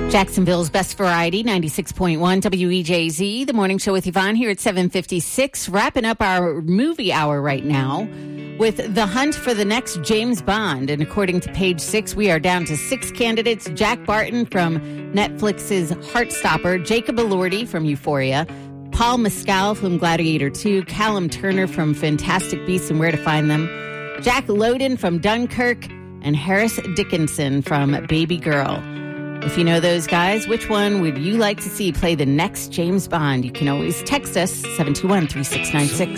Jacksonville's Best Variety, 96.1 WEJZ, the morning show with Yvonne here at 7:56, wrapping up our movie hour right now with the hunt for the next James Bond. And according to Page Six, we are down to 6 candidates: Jack Barton from Netflix's Heartstopper, Jacob Elordi from Euphoria, Paul Mescal from Gladiator 2, Callum Turner from Fantastic Beasts and Where to Find Them, Jack Lowden from Dunkirk, and Harris Dickinson from Baby Girl. If you know those guys, which one would you like to see play the next James Bond? You can always text us, 721-3696.